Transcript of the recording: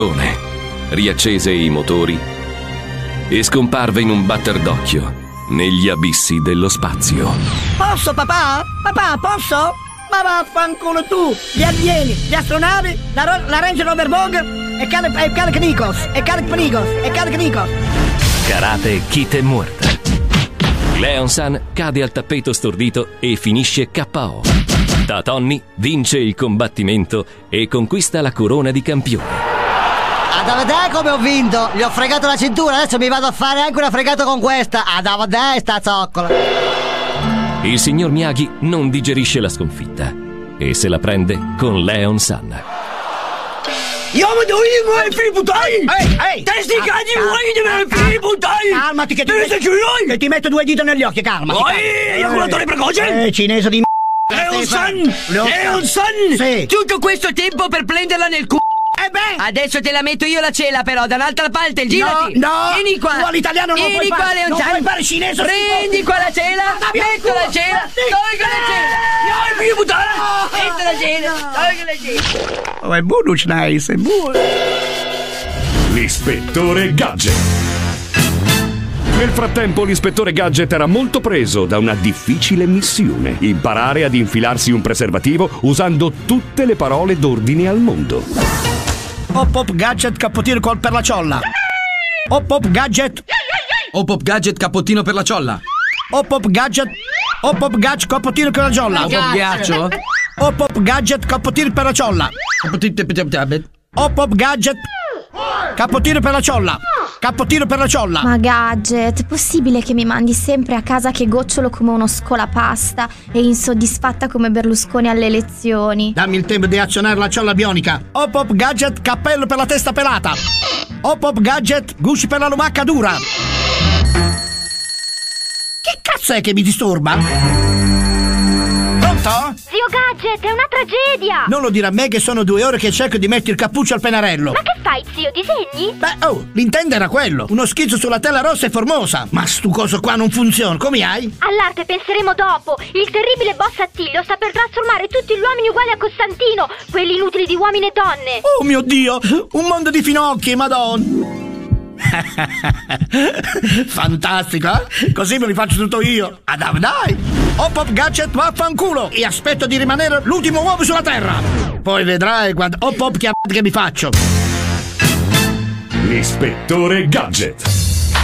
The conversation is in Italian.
riaccese i motori e scomparve in un batter d'occhio negli abissi dello spazio. Posso, papà? Papà, posso? Ma vaffanculo tu! Gli alieni, gli astronavi, la Range Rover Vogue e Kalek Nikos. Karate Kid è morta. Leon-san cade al tappeto stordito e finisce KO. Tatonny vince il combattimento e conquista la corona di campione. Vedere come ho vinto, gli ho fregato la cintura, adesso mi vado a fare anche una fregata con questa. Vedere sta zoccola. Il signor Miyagi non digerisce la sconfitta e se la prende con Leon-san. Calmati che ti metto 2 dita negli occhi, calmati. Eyaculatore precoce? Cinese di Leon-san! Sì. Tutto questo tempo per prenderla nel culo. Adesso te la metto io la cela, però da un'altra parte, girati. No, vieni qua. Tu all'italiano non puoi fare. Leon-san. Non puoi fare cinese. Prendi qua la cela, metto la cela, tolgo la cela. Metto la cela, tolgo la cela. Oh, è buono, nice, è buono. L'ispettore Gadget. Nel frattempo l'ispettore Gadget era molto preso da una difficile missione: imparare ad infilarsi un preservativo usando tutte le parole d'ordine al mondo. Hop hop gadget cappotino per la ciolla. Hop hop gadget. Hop hop gadget cappottino per la ciolla. Hop hop gadget. Hop hop gadget cappotino per la ciolla. Hop hop ghiaccio. Hop hop gadget cappotino per la ciolla. Hop hop gadget cappotino per la ciolla. Cappotino per la ciolla. Ma Gadget, è possibile che mi mandi sempre a casa che gocciolo come uno scolapasta e insoddisfatta come Berlusconi alle elezioni? Dammi il tempo di azionare la ciolla bionica. Hop hop gadget cappello per la testa pelata. Hop hop gadget gusci per la lumacca dura. Che cazzo è che mi disturba? Pronto? Zio Gadget, è una tragedia! Non lo dire a me che sono 2 ore che cerco di mettere il cappuccio al pennarello. Ma che fai, zio? Disegni? Beh, l'intento era quello. Uno schizzo sulla tela rossa e formosa. Ma stu coso qua non funziona, come hai? All'arte penseremo dopo. Il terribile boss Attilio sta per trasformare tutti gli uomini uguali a Costantino, quelli inutili di uomini e donne. Oh mio Dio, un mondo di finocchi, madonna. Fantastico, eh? Così me li faccio tutto io. Dai! Hop hop gadget vaffanculo e aspetto di rimanere l'ultimo uomo sulla terra. Poi vedrai quando hop hop che mi faccio. L'ispettore Gadget.